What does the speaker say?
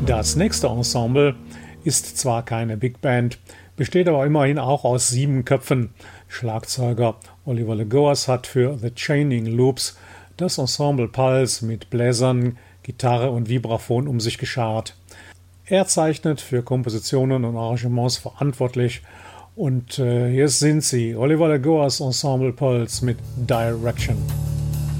Das nächste Ensemble ist zwar keine Big Band, besteht aber immerhin auch aus 7 Köpfen. Schlagzeuger Oliver Legoas hat für The Chaining Loops das Ensemble Pulse mit Bläsern, Gitarre und Vibraphon um sich geschart. Er zeichnet für Kompositionen und Arrangements verantwortlich und hier sind sie, Oliver Legoas Ensemble Pulse mit Direction.